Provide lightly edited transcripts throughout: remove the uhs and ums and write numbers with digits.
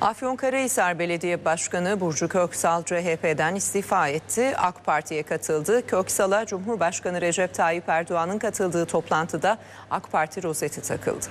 Afyonkarahisar Belediye Başkanı Burcu Köksal CHP'den istifa etti. AK Parti'ye katıldı. Köksal'a Cumhurbaşkanı Recep Tayyip Erdoğan'ın katıldığı toplantıda AK Parti rozeti takıldı.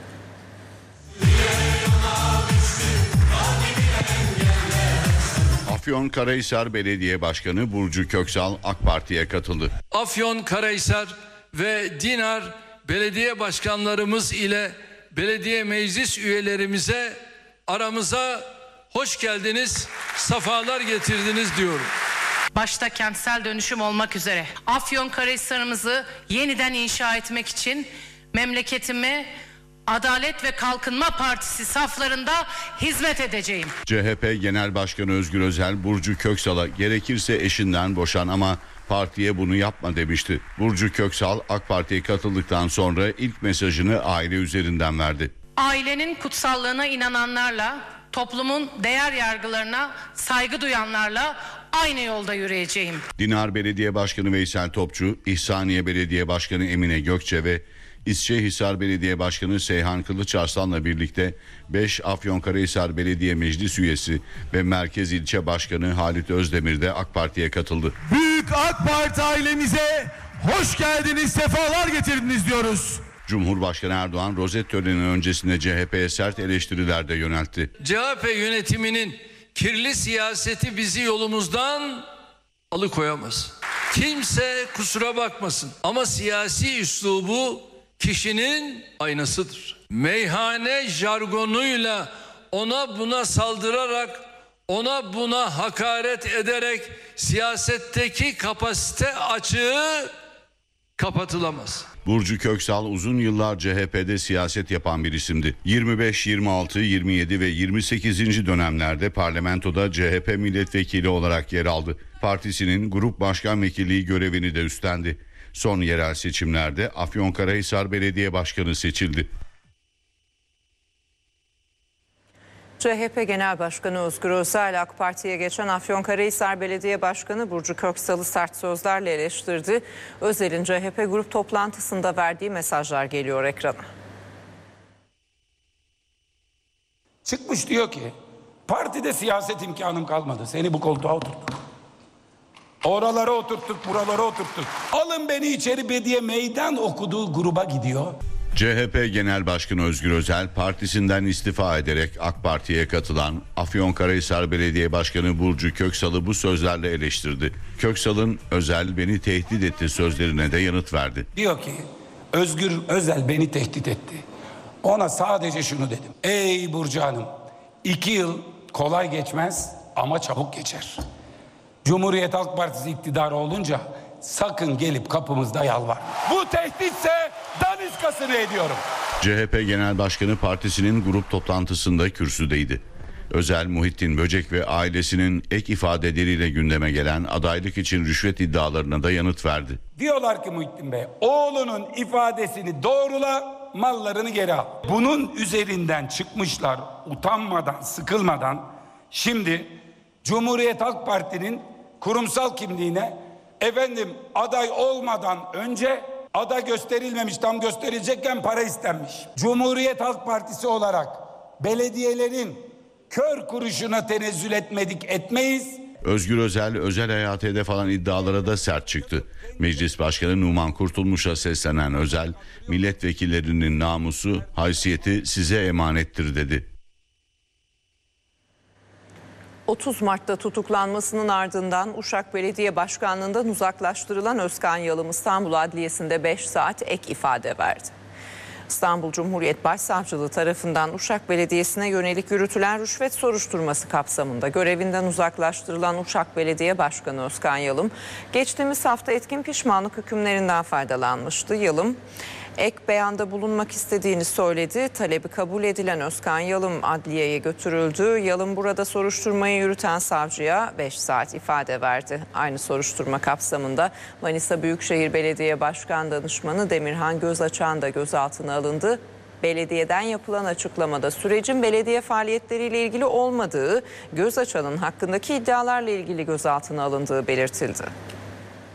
Afyonkarahisar Belediye Başkanı Burcu Köksal AK Parti'ye katıldı. Afyonkarahisar ve Dinar belediye başkanlarımız ile belediye meclis üyelerimize aramıza hoş geldiniz, sefalar getirdiniz diyorum. Başta kentsel dönüşüm olmak üzere Afyonkarahisar'ımızı yeniden inşa etmek için memleketime Adalet ve Kalkınma Partisi saflarında hizmet edeceğim. CHP Genel Başkanı Özgür Özel, Burcu Köksal'a gerekirse eşinden boşan ama partiye bunu yapma demişti. Burcu Köksal AK Parti'ye katıldıktan sonra ilk mesajını aile üzerinden verdi. Ailenin kutsallığına inananlarla, toplumun değer yargılarına saygı duyanlarla aynı yolda yürüyeceğim. Dinar Belediye Başkanı Veysel Topçu, İhsaniye Belediye Başkanı Emine Gökçe ve İsçehisar Belediye Başkanı Seyhan Kılıçarslan'la birlikte 5 Afyonkarahisar Belediye Meclis Üyesi ve Merkez İlçe Başkanı Halit Özdemir de AK Parti'ye katıldı. Büyük AK Parti ailemize hoş geldiniz, sefalar getirdiniz diyoruz. Cumhurbaşkanı Erdoğan rozet töreni öncesinde CHP'ye sert eleştiriler de yöneltti. CHP yönetiminin kirli siyaseti bizi yolumuzdan alıkoyamaz. Kimse kusura bakmasın ama siyasi üslubu kişinin aynasıdır. Meyhane jargonuyla ona buna saldırarak, ona buna hakaret ederek siyasetteki kapasite açığı kapatılamaz. Burcu Köksal uzun yıllar CHP'de siyaset yapan bir isimdi. 25, 26, 27 ve 28. dönemlerde parlamentoda CHP milletvekili olarak yer aldı. Partisinin grup başkan vekilliği görevini de üstlendi. Son yerel seçimlerde Afyonkarahisar Belediye Başkanı seçildi. CHP Genel Başkanı Özgür Özel, AK Parti'ye geçen Afyonkarahisar Belediye Başkanı Burcu Köksal'ı sert sözlerle eleştirdi. Özel'in CHP grup toplantısında verdiği mesajlar geliyor ekrana. Çıkmış diyor ki partide siyaset imkanım kalmadı. Seni bu koltuğa oturttuk. Oralara oturttuk, buralara oturttuk. Alın beni içeri diye meydan okuduğu gruba gidiyor. CHP Genel Başkanı Özgür Özel partisinden istifa ederek AK Parti'ye katılan Afyonkarahisar Belediye Başkanı Burcu Köksal'ı bu sözlerle eleştirdi. Köksal'ın "Özel beni tehdit etti" sözlerine de yanıt verdi. Diyor ki Özgür Özel beni tehdit etti. Ona sadece şunu dedim. Ey Burcu Hanım, 2 yıl kolay geçmez ama çabuk geçer. Cumhuriyet Halk Partisi iktidarı olunca sakın gelip kapımızda yalvar. Bu tehditse daniskasını ediyorum. CHP Genel Başkanı partisinin grup toplantısında kürsüdeydi. Özel, Muhittin Böcek ve ailesinin ek ifadeleriyle gündeme gelen adaylık için rüşvet iddialarına da yanıt verdi. Diyorlar ki Muhittin Bey, oğlunun ifadesini doğrula, mallarını geri al. Bunun üzerinden çıkmışlar utanmadan, sıkılmadan. Şimdi Cumhuriyet Halk Parti'nin kurumsal kimliğine aday olmadan önce aday gösterilmemiş, tam gösterilecekken para istenmiş. Cumhuriyet Halk Partisi olarak belediyelerin kör kuruşuna tenezzül etmedik, etmeyiz. Özgür Özel, özel hayatı hedef alan iddialara da sert çıktı. Meclis Başkanı Numan Kurtulmuş'a seslenen Özel, milletvekillerinin namusu, haysiyeti size emanettir dedi. 30 Mart'ta tutuklanmasının ardından Uşak Belediye Başkanlığı'ndan uzaklaştırılan Özkan Yalım İstanbul Adliyesi'nde 5 saat ek ifade verdi. İstanbul Cumhuriyet Başsavcılığı tarafından Uşak Belediyesi'ne yönelik yürütülen rüşvet soruşturması kapsamında görevinden uzaklaştırılan Uşak Belediye Başkanı Özkan Yalım, geçtiğimiz hafta etkin pişmanlık hükümlerinden faydalanmıştı. Yalım, ek beyanda bulunmak istediğini söyledi. Talebi kabul edilen Özkan Yalım adliyeye götürüldü. Yalım burada soruşturmayı yürüten savcıya 5 saat ifade verdi. Aynı soruşturma kapsamında Manisa Büyükşehir Belediye Başkan Danışmanı Demirhan Gözaçan da gözaltına alındı. Belediyeden yapılan açıklamada sürecin belediye faaliyetleriyle ilgili olmadığı, Gözaçan'ın hakkındaki iddialarla ilgili gözaltına alındığı belirtildi.